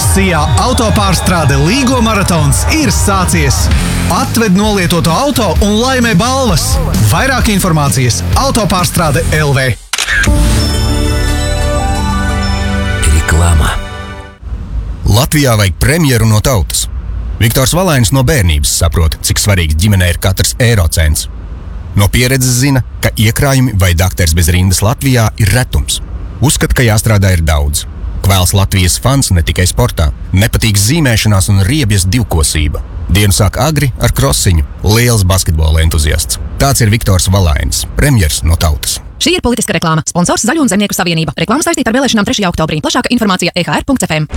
Sijā autopārstrāde Līgo maratons ir sācies. Atved nolietoto auto un laimē balvas. Vairāk informācijas autopārstrāde LV. Reklāma. Latvijā vajag premjeru no tautas. Viktors Valainis no bērnības saprot, cik svarīgs ģimenē ir katrs eiro cents. No pieredzes zina, ka iekrājumi vai dakteris bez rindas Latvijā ir retums. Uzskata, ka jāstrādā ir daudz. Kvēls Latvijas fans ne tikai sportā. Nepatīk zīmēšanās un riebjas divkosība. Dienu sāk agri ar krosiņu. Liels basketbola entuziasts. Tāds ir Viktors Valainis, premjers no tautas. Šī ir politiska reklāma. Sponsors Zaļo un Zemnieku savienība. Reklāma saistīta ar vēlēšanām 3. oktobrī. Plašāka informācija ehr.fm.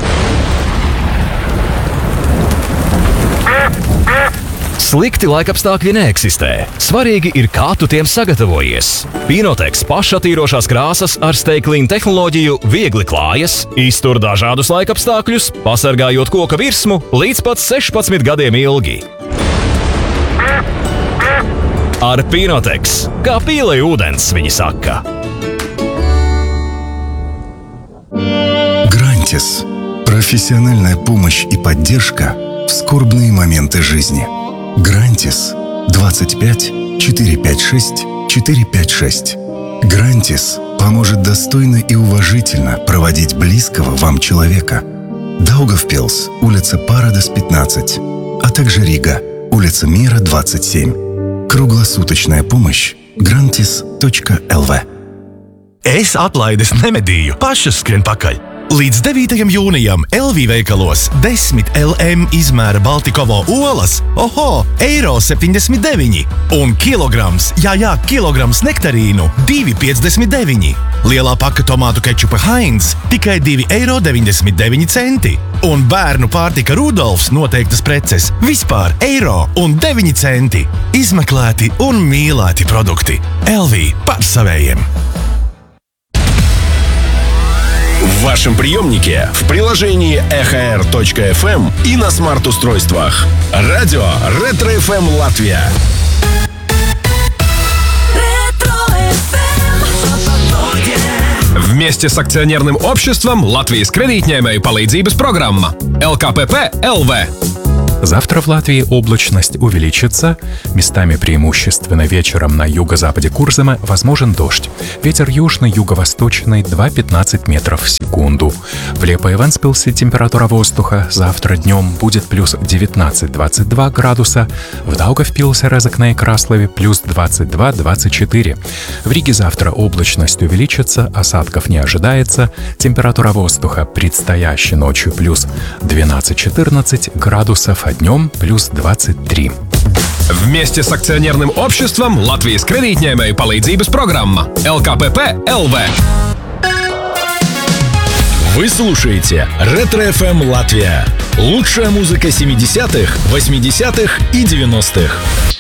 Slikti laikapstākļi neeksistē. Svarīgi ir, kā tu tiem sagatavojies. Pinotex pašatīrošās krāsas ar Stay-Clean tehnoloģiju viegli klājas, iztur dažādus laikapstākļus, pasargājot koka virsmu līdz pat 16 gadiem ilgi. Ar Pinotex, kā pīlei ūdens, viņi saka. Грантис. Профессиональная помощь и поддержка в скорбные моменты жизни. Грантис 25 456 456. Грантис поможет достойно и уважительно проводить близкого вам человека. Даугавпилс, улица Парадес, 15, а также Рига, улица Мира, 27. Kruglosūtačная помощь grantis.lv. Es atlaides nemedīju, pašas skrien pakaļ. Līdz 9. jūnijam LV veikalos 10 LM izmēra Baltikovo olas, €79 un kilograms nektarīnu 2,59. Lielā paka tomātu kečupa Heinz tikai €2,99 un bērnu pārtika Rudolfs noteiktas preces vispār €1,09. Izmeklēti un mīlēti produkti. LV par savējiem. В вашем приемнике, в приложении ehr.fm и на смарт-устройствах. Радио Ретро-ФМ Латвия. Вместе с акционерным обществом Латвijas кредитņēmēju palīdzības программа ЛКПП ЛВ. Завтра в Латвии облачность увеличится. Местами преимущественно вечером на юго-западе Курзема возможен дождь. Ветер южно-юго-восточный 2,15 метров в секунду. В Лепо-Эвенспилсе температура воздуха завтра днем будет плюс 19-22 градуса. В Даугавпилсе, Резекне и Краслове плюс 22-24. В Риге завтра облачность увеличится, осадков не ожидается. Температура воздуха предстоящей ночью плюс 12-14 градусов, а днем плюс 23. Вместе с акционерным обществом Латвijas кредитņēmēju palīdzības программа ЛКПП ЛВ. Вы слушаете Ретро-ФМ Латвия. Лучшая музыка 70-х, 80-х и 90-х.